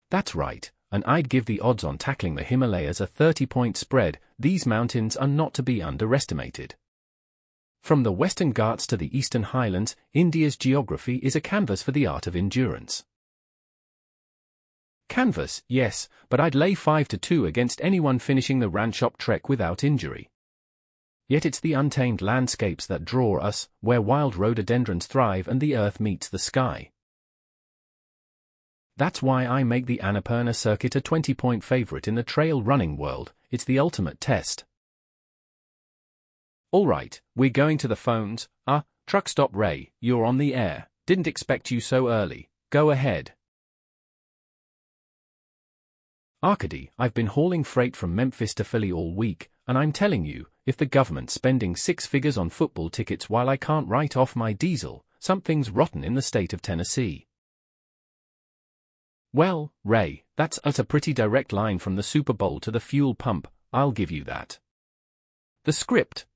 That's right, and I'd give the odds on tackling the Himalayas a 30-point spread. These mountains are not to be underestimated. From the Western Ghats to the Eastern Highlands, India's geography is a canvas for the art of endurance. Canvas, yes, but I'd lay 5-2 against anyone finishing the Ranchop trek without injury. Yet it's the untamed landscapes that draw us, where wild rhododendrons thrive and the earth meets the sky. That's why I make the Annapurna circuit a 20-point favorite in the trail running world. It's the ultimate test. All right, we're going to the phones. Truck stop Ray, you're on the air. Didn't expect you so early. Go ahead. Arkady, I've been hauling freight from Memphis to Philly all week, and I'm telling you, if the government's spending 6 figures on football tickets while I can't write off my diesel, something's rotten in the state of Tennessee. Well, Ray, that's a pretty direct line from the Super Bowl to the fuel pump, I'll give you that. The script.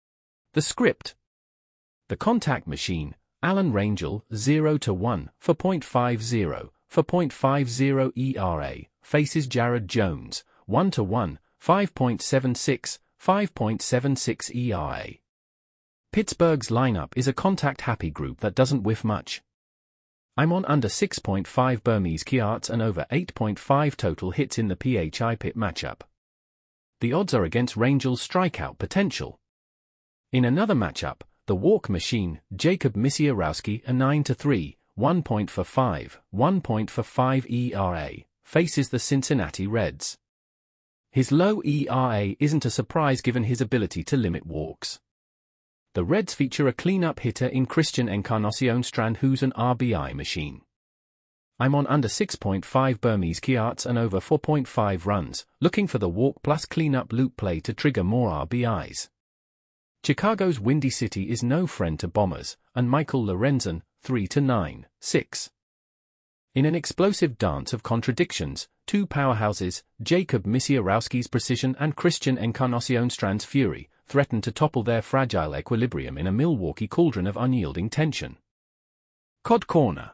The contact machine, Alan Rangel, 0-1, for .50, for .50 ERA, faces Jared Jones, 1-1, 5.76, 5.76 ERA. Pittsburgh's lineup is a contact-happy group that doesn't whiff much. I'm on under 6.5 Burmese Kiarts and over 8.5 total hits in the PHI pit matchup. The odds are against Rangel's strikeout potential. In another matchup, the walk machine, Jacob Misiorowski, a 9-3, 1.45, 1.45 ERA, faces the Cincinnati Reds. His low ERA isn't a surprise given his ability to limit walks. The Reds feature a cleanup hitter in Christian Encarnacion Strand, who's an RBI machine. I'm on under 6.5 Burmese Kiarts and over 4.5 runs, looking for the walk plus cleanup loop play to trigger more RBIs. Chicago's Windy City is no friend to bombers, and Michael Lorenzen, 3-9, 6. In an explosive dance of contradictions, two powerhouses, Jacob Misiorowski's precision and Christian Encarnacion Strand's fury, threaten to topple their fragile equilibrium in a Milwaukee cauldron of unyielding tension. Cod Corner.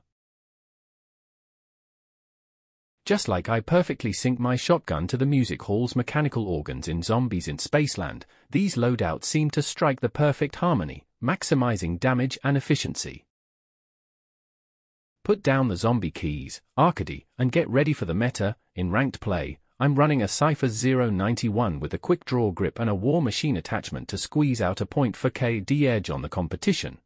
Just like I perfectly sync my shotgun to the music hall's mechanical organs in Zombies in Spaceland, these loadouts seem to strike the perfect harmony, maximizing damage and efficiency. Put down the zombie keys, Arkady, and get ready for the meta. In ranked play, I'm running a Cypher 091 with a quick draw grip and a War Machine attachment to squeeze out a .4 KD edge on the competition.